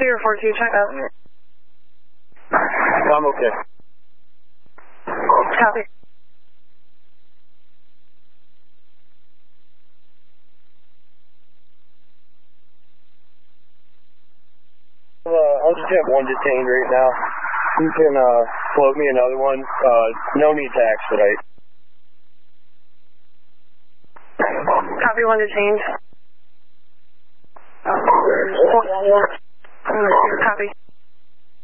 042, check out. I'm okay. Copy. I'll just have one detained right now. You can float me another one. No need to expedite. Copy, one detained. Copy.